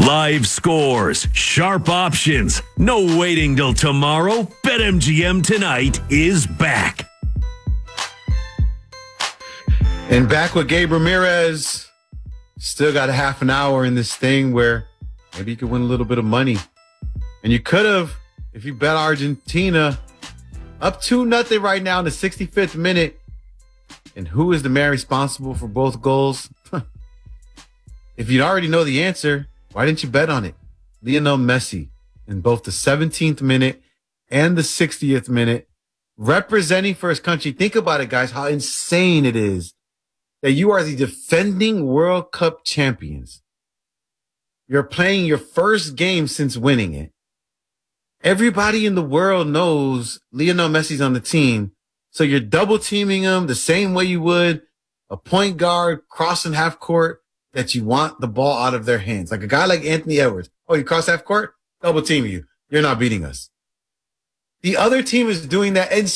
Live scores, sharp options, no waiting till tomorrow. BetMGM Tonight is back. And back with Gabe Ramirez. Still got a half an hour in this thing where maybe you could win a little bit of money. And you could have, if you bet Argentina, up 2-0 right now in the 65th minute. And who is the man responsible for both goals? If you already know the answer, why didn't you bet on it? Lionel Messi in both the 17th minute and the 60th minute, representing for his country. Think about it, guys, how insane it is that you are the defending World Cup champions. You're playing your first game since winning it. Everybody in the world knows Lionel Messi's on the team. So you're double teaming him the same way you would a point guard crossing half court that you want the ball out of their hands. Like a guy like Anthony Edwards. Oh, you cross half court? Double team you. You're not beating us. The other team is doing that, and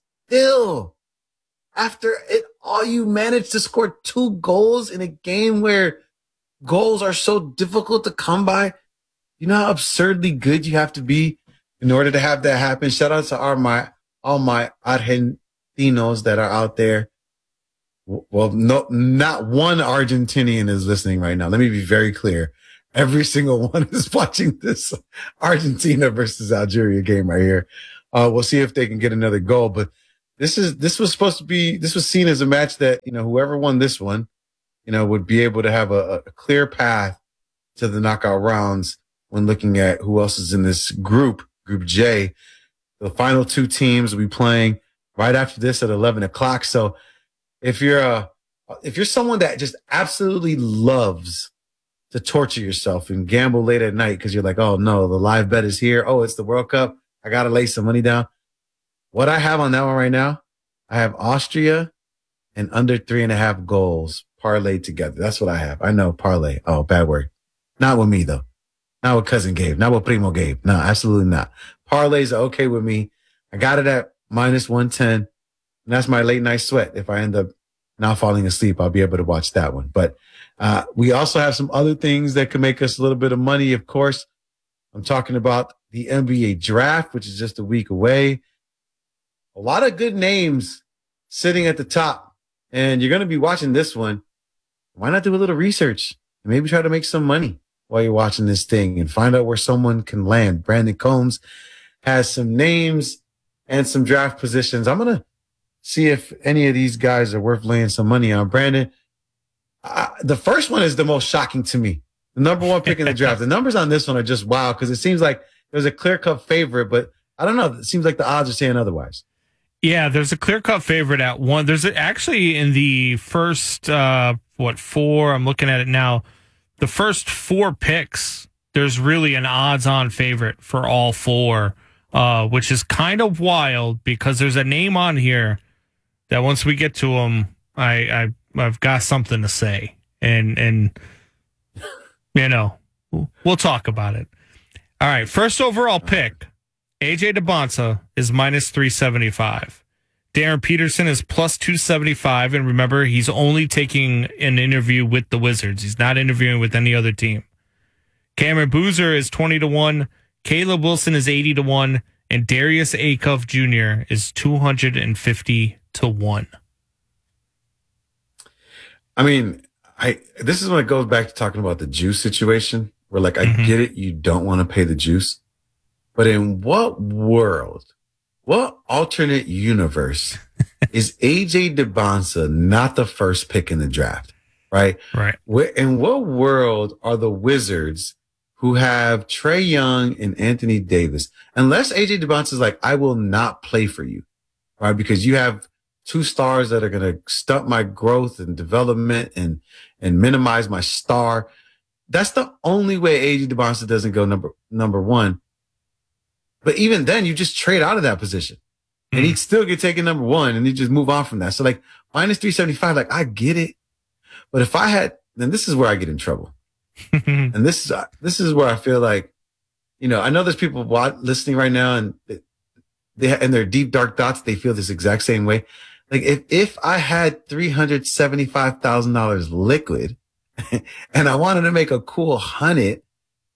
still, after it all, you managed to score 2 goals in a game where goals are so difficult to come by. You know how absurdly good you have to be in order to have that happen? Shout out to all my Argentinos that are out there. Well, no, not one Argentinian is listening right now. Let me be very clear. Every single one is watching this Argentina versus Algeria game right here. We'll see if they can get another goal, but this was seen as a match that, whoever won this one, would be able to have a clear path to the knockout rounds when looking at who else is in this group J. The final 2 teams will be playing right after this at 11 o'clock. So if you're someone that just absolutely loves to torture yourself and gamble late at night because you're like, oh no, the live bet is here. Oh, it's the World Cup. I got to lay some money down. What I have on that one right now, I have Austria and under 3.5 goals parlayed together. That's what I have. I know parlay. Oh, bad word. Not with me though. Not with cousin Gabe. Not with Primo Gabe. No, absolutely not. Parlays are okay with me. I got it at -110. And that's my late night sweat. If I end up not falling asleep, I'll be able to watch that one. But we also have some other things that can make us a little bit of money. Of course, I'm talking about the NBA draft, which is just a week away. A lot of good names sitting at the top. And you're going to be watching this one. Why not do a little research and maybe try to make some money while you're watching this thing and find out where someone can land? Brandon Combs has some names and some draft positions. I'm going to see if any of these guys are worth laying some money on. Brandon, the first one is the most shocking to me. The number 1 pick in the draft. The numbers on this one are just wild because it seems like there's a clear-cut favorite, but I don't know. It seems like the odds are saying otherwise. Yeah, there's a clear-cut favorite at 1. There's actually in the first, 4? I'm looking at it now. The first 4 picks, there's really an odds-on favorite for all 4, which is kind of wild because there's a name on here that once we get to him, I've got something to say, and we'll talk about it. All right, first overall pick, AJ DeBonsa is -375. Darren Peterson is +275, and remember, he's only taking an interview with the Wizards. He's not interviewing with any other team. Cameron Boozer is 20-1. Caleb Wilson is 80-1. And Darius Acuff Jr. is 250-1. I mean, this is when it goes back to talking about the juice situation, where like, I get it, you don't want to pay the juice. But in what world, what alternate universe is AJ DeBonsa not the first pick in the draft? Right? Right. In what world are the Wizards who have Trae Young and Anthony Davis, unless AJ DeBonsa is like, I will not play for you, right? Because you have 2 stars that are going to stunt my growth and development and minimize my star. That's the only way AJ DeBonsa doesn't go number 1. But even then, you just trade out of that position and he'd still get taken number 1 and you just move on from that. So like -375, like I get it. But if I had, then this is where I get in trouble. And this is where I feel like, I know there's people listening right now and they in their deep dark thoughts, they feel this exact same way. Like if I had $375,000 liquid and I wanted to make a cool 100,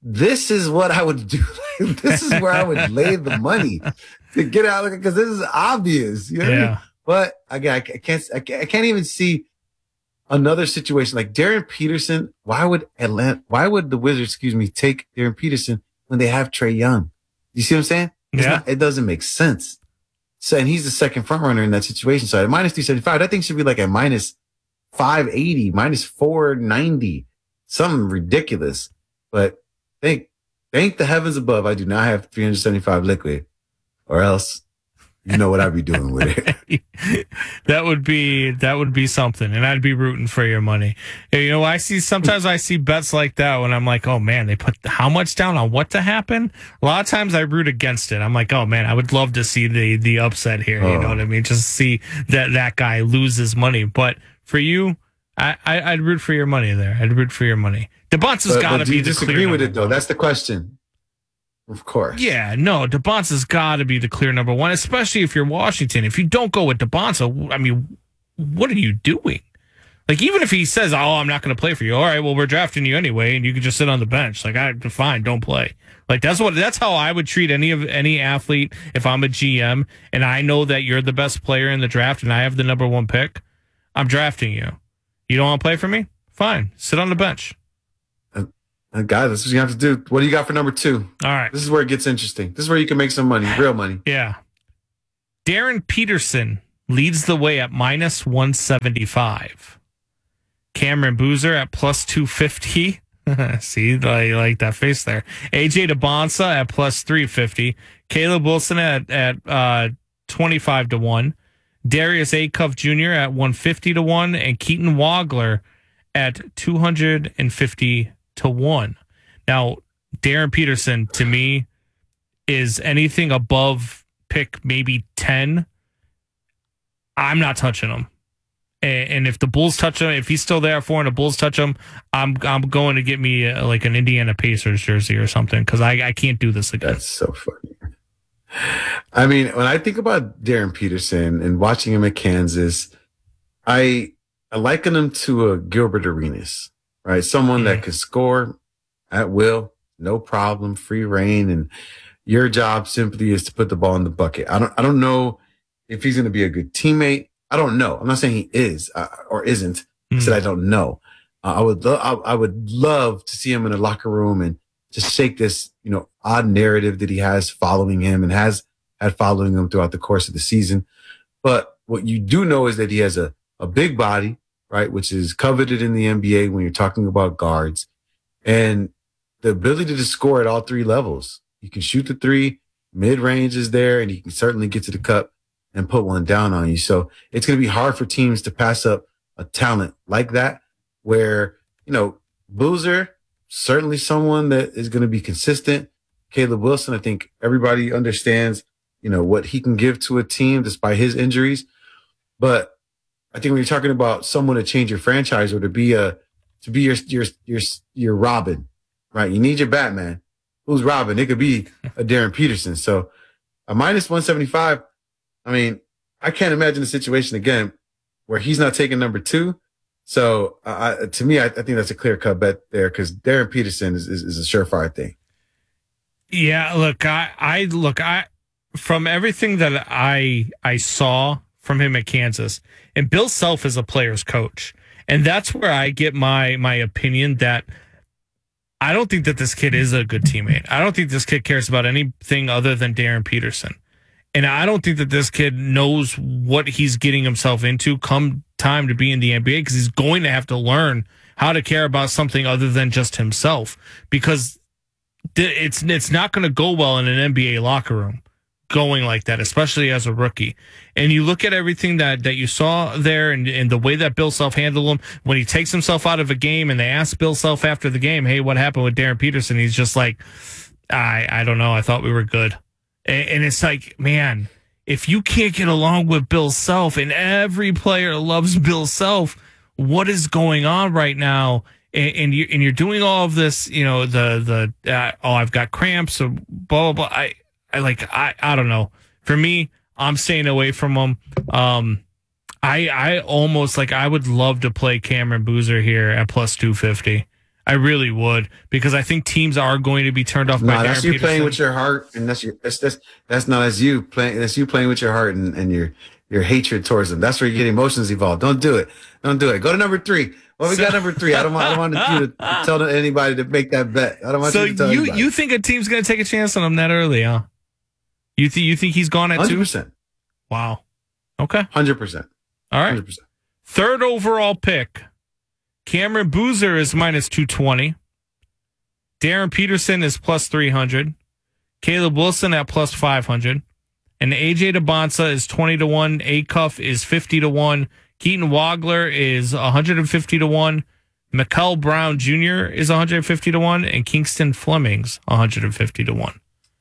this is what I would do. This is where I would lay the money to get out, because this is obvious. You know what I mean? But again, I can't even see another situation like Darren Peterson. Why would the Wizards, take Darren Peterson when they have Trae Young? You see what I'm saying? It doesn't make sense. So, and he's the second front runner in that situation. So at minus 375, that thing should be like at minus 580, minus 490, something ridiculous. But thank the heavens above, I do not have 375 liquid, or else you know what I'd be doing with it. That would be something, and I'd be rooting for your money. You know, sometimes I see bets like that when I'm like, oh man, they put how much down on what to happen? A lot of times I root against it. I'm like, oh man, I would love to see the upset here. You know what I mean? Just see that guy lose his money. But for you, I'd root for your money there. I'd root for your money. DeBonce's got to be. Do you disagree with it though? That's the question. Of course. Yeah, no, DeBonce's got to be the clear number one, especially if you're Washington. If you don't go with DeBonce, I mean, what are you doing? Like, even if he says, oh, I'm not going to play for you. All right, well, we're drafting you anyway, and you can just sit on the bench. Like, fine, don't play. Like, that's how I would treat any athlete if I'm a GM, and I know that you're the best player in the draft, and I have the number one pick. I'm drafting you. You don't want to play for me? Fine, sit on the bench. Guys, this is what you have to do. What do you got for number 2? All right. This is where it gets interesting. This is where you can make some money, real money. Yeah. Darren Peterson leads the way at minus 175. Cameron Boozer at plus 250. See, I like that face there. AJ DeBonsa at plus 350. Caleb Wilson at 25 to 1. Darius Acuff Jr. at 150 to 1. And Keaton Wagler at 250 to 1. Now, Darren Peterson to me is anything above pick maybe 10. I'm not touching him. And if the Bulls touch him, if he's still there for and the Bulls touch him, I'm going to get me like an Indiana Pacers jersey or something, because I can't do this again. That's so funny. I mean, when I think about Darren Peterson and watching him at Kansas, I liken him to a Gilbert Arenas. Right, someone that could score at will, no problem, free reign, and your job simply is to put the ball in the bucket. I don't know if he's going to be a good teammate. I don't know. I'm not saying he is or isn't. I said I don't know. I would love to see him in the locker room and just shake this, odd narrative that he has following him and has had following him throughout the course of the season. But what you do know is that he has a big body, right, which is coveted in the NBA when you're talking about guards, and the ability to score at all 3 levels. You can shoot the 3, mid-range is there, and you can certainly get to the cup and put one down on you. So it's going to be hard for teams to pass up a talent like that, where, Boozer, certainly someone that is going to be consistent. Caleb Wilson, I think everybody understands, what he can give to a team despite his injuries. But I think when you're talking about someone to change your franchise or to be your Robin, right? You need your Batman. Who's Robin? It could be a Darren Peterson. So a minus 175. I mean, I can't imagine a situation again where he's not taking number 2. So to me, I think that's a clear cut bet there, because Darren Peterson is a surefire thing. Yeah, look, I from everything that I saw from him at Kansas, and Bill Self is a player's coach. And that's where I get my opinion that I don't think that this kid is a good teammate. I don't think this kid cares about anything other than Darren Peterson. And I don't think that this kid knows what he's getting himself into come time to be in the NBA, because he's going to have to learn how to care about something other than just himself, because it's not going to go well in an NBA locker room going like that, especially as a rookie. And you look at everything that you saw there and the way that Bill Self handled him when he takes himself out of a game, and they ask Bill Self after the game, hey, what happened with Darren Peterson? He's just like, I don't know. I thought we were good. And it's like, man, if you can't get along with Bill Self, and every player loves Bill Self, what is going on right now? And you're doing all of this, I've got cramps or blah, blah, blah. I don't know. For me, I'm staying away from him. I almost I would love to play Cameron Boozer here at plus 250. I really would, because I think teams are going to be turned off by Darren that's you Peterson. playing with your heart, and that's not as you playing. That's you playing with your heart and your hatred towards them. That's where you get emotions involved. Don't do it. Don't do it. Go to number 3. Well, we got number 3. I don't want you to tell anybody to make that bet. I don't want you to tell anybody. You think a team's going to take a chance on him that early, huh? You think he's gone at 100%. 2? Wow. Okay. 100%. All right. 100%. Third overall pick. Cameron Boozer is minus 220. Darren Peterson is plus 300. Caleb Wilson at plus 500. And AJ DeBonsa is 20-1. Acuff is 50-1. Keaton Wagler is 150-1. Mikel Brown Jr. is 150-1. And Kingston Fleming's 150-1.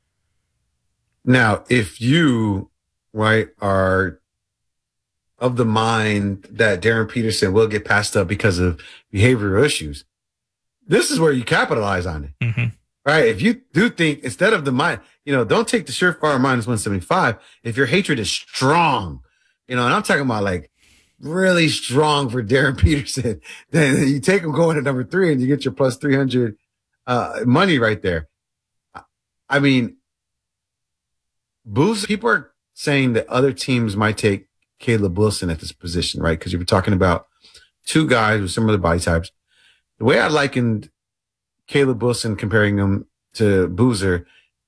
Now, if you, are of the mind that Darren Peterson will get passed up because of behavioral issues, this is where you capitalize on it. Mm-hmm. Right? If you do think, instead of the mind, don't take the surefire minus 175. If your hatred is strong, and I'm talking about like really strong for Darren Peterson, then you take him going to number 3 and you get your plus 300 money right there. I mean, Booze, people are saying that other teams might take Caleb Wilson at this position, right? Because you were talking about 2 guys with similar body types. The way I likened Caleb Wilson, comparing him to Boozer,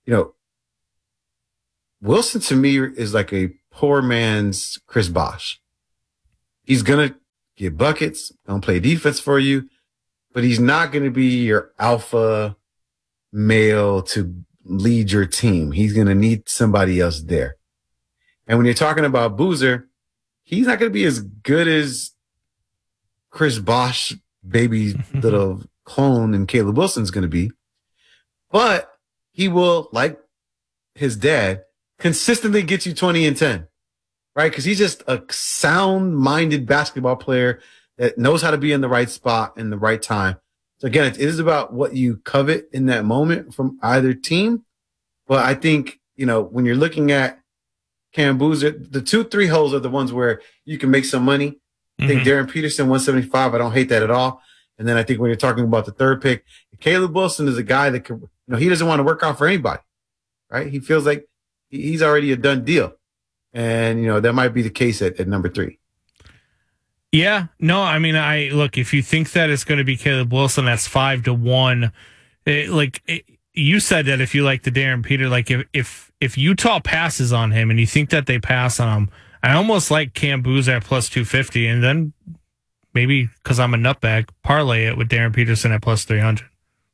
Wilson to me is like a poor man's Chris Bosh. He's going to get buckets, going to play defense for you, but he's not going to be your alpha male to lead your team. He's going to need somebody else there. And when you're talking about Boozer, he's not going to be as good as Chris Bosh, baby little clone, and Caleb Wilson's going to be. But he will, like his dad, consistently get you 20 and 10, right? Because he's just a sound-minded basketball player that knows how to be in the right spot in the right time. So again, it is about what you covet in that moment from either team. But I think, when you're looking at Cam Boozer, the 2-3 holes are the ones where you can make some money. I think Darren Peterson, 175. I don't hate that at all. And then I think when you're talking about the third pick, Caleb Wilson is a guy that could, he doesn't want to work out for anybody, right? He feels like he's already a done deal. And, that might be the case at number 3. Yeah, no, I mean, look, if you think that it's going to be Caleb Wilson, that's 5-1. You said that if you like the Darren Peter, like if Utah passes on him and you think that they pass on him, I almost like Cam Boozer at plus 250, and then maybe because I'm a nutbag, parlay it with Darren Peterson at plus 300.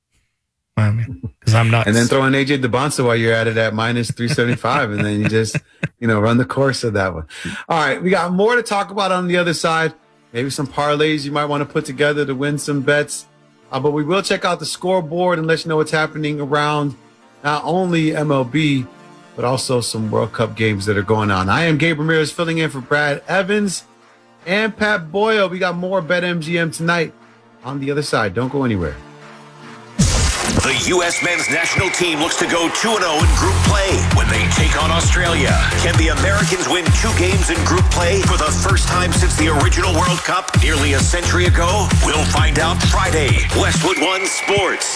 I mean, because I'm nuts. And then throw in AJ DeBonsa while you're at it at minus 375, and then you just, run the course of that one. All right, we got more to talk about on the other side. Maybe some parlays you might want to put together to win some bets. But we will check out the scoreboard and let you know what's happening around not only MLB, but also some World Cup games that are going on. I am Gabe Ramirez filling in for Brad Evans and Pat Boyle. We got more BetMGM tonight on the other side. Don't go anywhere. The U.S. men's national team looks to go 2-0 in group play when they take on Australia. Can the Americans win 2 games in group play for the first time since the original World Cup nearly a century ago? We'll find out Friday. Westwood One Sports.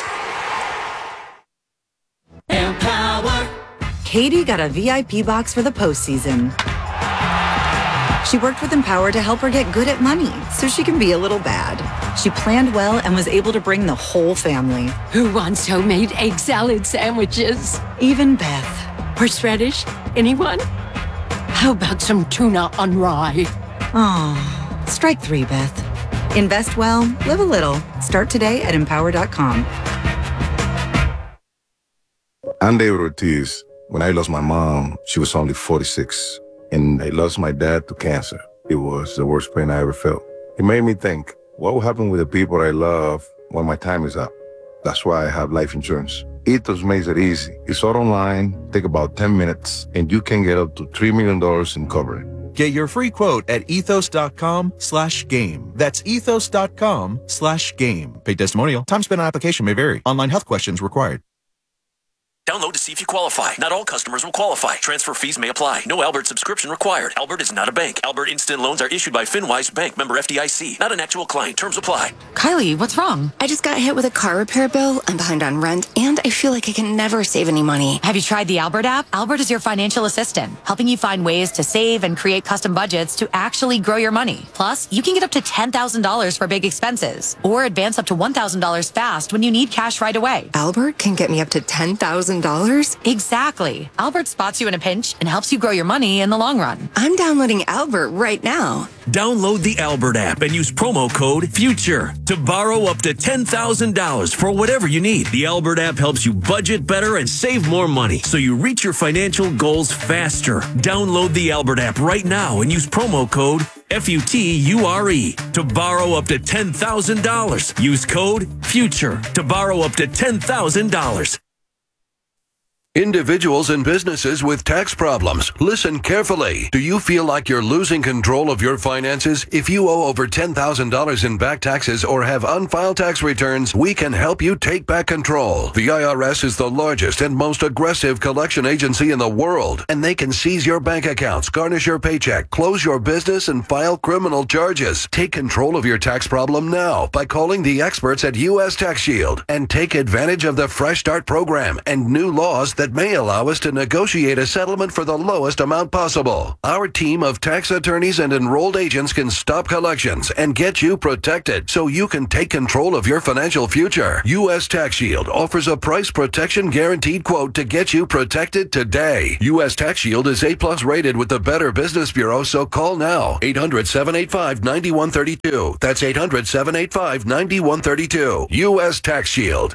Empower. Katie got a VIP box for the postseason. She worked with Empower to help her get good at money so she can be a little bad. She planned well and was able to bring the whole family. Who wants homemade egg salad sandwiches? Even Beth. Horseradish? Anyone? How about some tuna on rye? Oh, strike 3, Beth. Invest well, live a little. Start today at empower.com. I'm David Ortiz. When I lost my mom, she was only 46. And I lost my dad to cancer. It was the worst pain I ever felt. It made me think, what will happen with the people I love when my time is up? That's why I have life insurance. Ethos makes it easy. It's all online, take about 10 minutes, and you can get up to $3 million in coverage. Get your free quote at ethos.com/game. That's ethos.com/game. Paid testimonial. Time spent on application may vary. Online health questions required. Download see if you qualify. Not all customers will qualify. Transfer fees may apply. No Albert subscription required. Albert is not a bank. Albert Instant Loans are issued by FinWise Bank, member FDIC. Not an actual client. Terms apply. Kylie, what's wrong? I just got hit with a car repair bill. I'm behind on rent, and I feel like I can never save any money. Have you tried the Albert app? Albert is your financial assistant, helping you find ways to save and create custom budgets to actually grow your money. Plus, you can get up to $10,000 for big expenses, or advance up to $1,000 fast when you need cash right away. Albert can get me up to $10,000? Exactly. Albert spots you in a pinch and helps you grow your money in the long run. I'm downloading Albert right now. Download the Albert app and use promo code FUTURE to borrow up to $10,000 for whatever you need. The Albert app helps you budget better and save more money so you reach your financial goals faster. Download the Albert app right now and use promo code FUTURE to borrow up to $10,000. Use code FUTURE to borrow up to $10,000. Individuals and businesses with tax problems, listen carefully. Do you feel like you're losing control of your finances? If you owe over $10,000 in back taxes or have unfiled tax returns, we can help you take back control. The IRS is the largest and most aggressive collection agency in the world, and they can seize your bank accounts, garnish your paycheck, close your business, and file criminal charges. Take control of your tax problem now by calling the experts at U.S. Tax Shield and take advantage of the Fresh Start program and new laws that may allow us to negotiate a settlement for the lowest amount possible. Our team of tax attorneys and enrolled agents can stop collections and get you protected so you can take control of your financial future. U.S. Tax Shield offers a price protection guaranteed quote to get you protected today. U.S. Tax Shield is A+ rated with the Better Business Bureau, so call now. 800-785-9132. That's 800-785-9132. U.S. Tax Shield.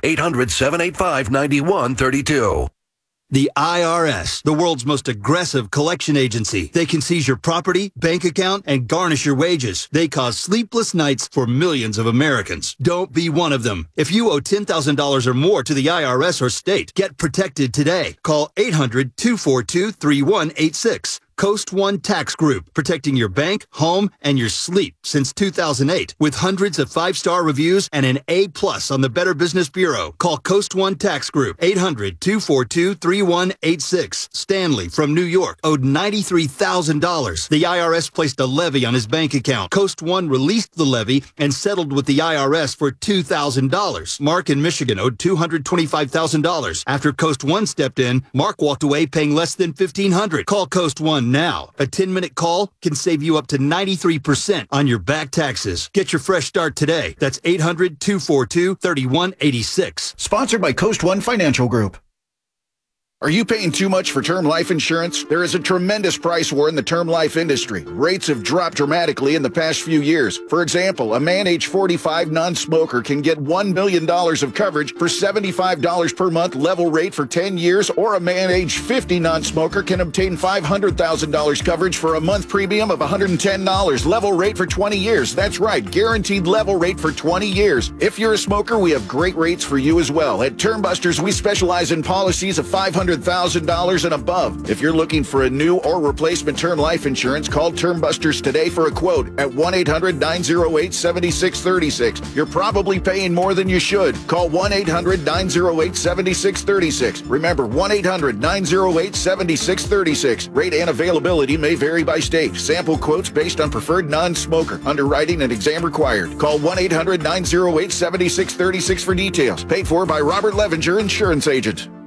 800-785-9132. The IRS, the world's most aggressive collection agency. They can seize your property, bank account, and garnish your wages. They cause sleepless nights for millions of Americans. Don't be one of them. If you owe $10,000 or more to the IRS or state, get protected today. Call 800-242-3186. Coast One Tax Group, protecting your bank, home, and your sleep since 2008. With hundreds of 5-star reviews and an A+ on the Better Business Bureau. Call Coast One Tax Group, 800-242-3186. Stanley from New York owed $93,000. The IRS placed a levy on his bank account. Coast One released the levy and settled with the IRS for $2,000. Mark in Michigan owed $225,000. After Coast One stepped in, Mark walked away paying less than $1,500. Call Coast One now. A 10-minute call can save you up to 93% on your back taxes. Get your fresh start today. That's 800-242-3186. Sponsored by Coast One Financial Group. Are you paying too much for term life insurance? There is a tremendous price war in the term life industry. Rates have dropped dramatically in the past few years. For example, a man age 45 non-smoker can get $1 million of coverage for $75 per month level rate for 10 years, or a man age 50 non-smoker can obtain $500,000 coverage for a month premium of $110 level rate for 20 years. That's right, guaranteed level rate for 20 years. If you're a smoker, we have great rates for you as well. At Termbusters, we specialize in policies of $500,000 and above. If you're looking for a new or replacement term life insurance, call Termbusters today for a quote at 1-800-908-7636. You're probably paying more than you should. Call 1-800-908-7636. Remember, 1-800-908-7636. Rate and availability may vary by state. Sample quotes based on preferred non-smoker. Underwriting and exam required. Call 1-800-908-7636 for details. Paid for by Robert Levinger, Insurance Agent.